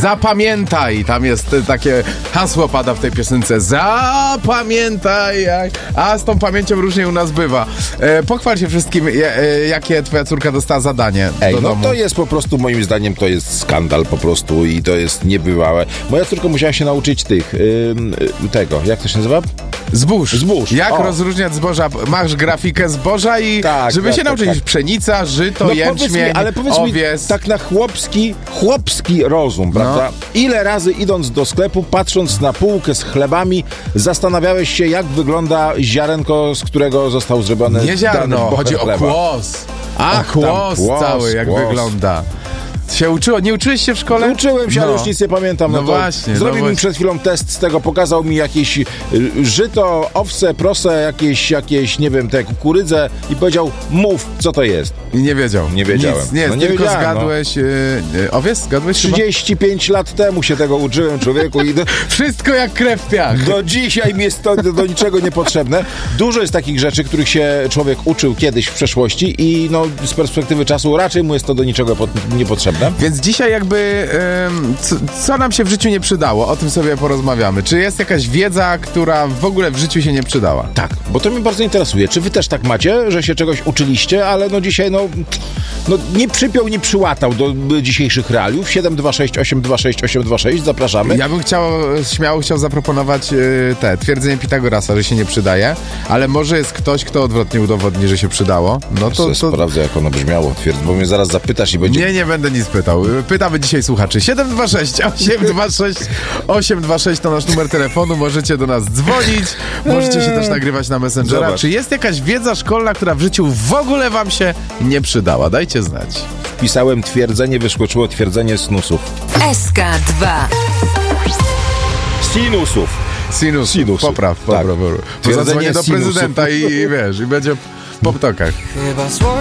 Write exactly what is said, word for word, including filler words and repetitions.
Zapamiętaj, tam jest takie hasło pada w tej piosence. Zapamiętaj, a z tą pamięcią różnie u nas bywa. E, pochwal się wszystkim, je, e, jakie twoja córka dostała zadanie Ej, do no domu. to jest po prostu, moim zdaniem, to jest skandal po prostu i to jest niebywałe. Moja córka musiała się nauczyć tych, yy, tego, jak to się nazywa? Zbóż. Zbóż. Jak O. rozróżniać zboża? Masz grafikę zboża i Tak, żeby tak, się tak, nauczyć tak. pszenica, żyto, No jęczmień, powiedz mi, ale powiedz owies. mi tak na chłopski, chłopski rozum, prawda? No. Ile razy idąc do sklepu, patrząc na półkę z chlebami, zastanawiałeś się, jak wygląda ziarenko, z którego został zrobiony Nie dany ziarno, bocher chodzi o chleba. kłos. Ach, O kłos tam, kłos, cały, jak kłos. wygląda. Się uczyło? Nie uczyłeś się w szkole? Uczyłem się, no. ale już nic nie pamiętam. No to właśnie, Zrobił no mi właśnie. przed chwilą test z tego, pokazał mi jakieś y, żyto, owce, prose, jakieś, jakieś, nie wiem, te kukurydzę i powiedział, mów, co to jest. I nie wiedział. Nie wiedziałem. Nic, nie, No nie tylko wiedziałem, zgadłeś... Yy, yy, owies? Zgadłeś chyba? trzydzieści pięć lat temu się tego uczyłem, człowieku, i do, Wszystko jak krew w piach. do dzisiaj mi jest to do, do niczego niepotrzebne. Dużo jest takich rzeczy, których się człowiek uczył kiedyś w przeszłości i no, z perspektywy czasu raczej mu jest to do niczego po, niepotrzebne. Więc dzisiaj jakby ym, co, co nam się w życiu nie przydało? O tym sobie porozmawiamy. Czy jest jakaś wiedza, która w ogóle w życiu się nie przydała? Tak, bo to mnie bardzo interesuje. Czy wy też tak macie, że się czegoś uczyliście, ale no dzisiaj no, no nie przypiął, nie przyłatał do dzisiejszych realiów? siedem dwa sześć osiem dwa sześć osiem dwa sześć, zapraszamy. Ja bym chciał, śmiało chciał zaproponować yy, te twierdzenie Pitagorasa, że się nie przydaje, ale może jest ktoś, kto odwrotnie udowodni, że się przydało. No to, to, to... sprawdzę, jak ono brzmiało, twierdz, bo mnie zaraz zapytasz i będzie... Nie, nie będę nic pytał. Pytamy dzisiaj słuchaczy. siedem dwa sześć osiem dwa sześć osiem dwa sześć to nasz numer telefonu. Możecie do nas dzwonić. Możecie się też nagrywać na Messengera. Zobacz. Czy jest jakaś wiedza szkolna, która w życiu w ogóle wam się nie przydała? Dajcie znać. Wpisałem twierdzenie, wyskoczyło twierdzenie snusów. S K dwa. Sinusów. Sinus, Sinusów. Popraw, Tak. popraw. popraw. Twierdzenie Zadzwonię do sinusów. prezydenta i, i wiesz, i będzie po ptokach. Chyba słońce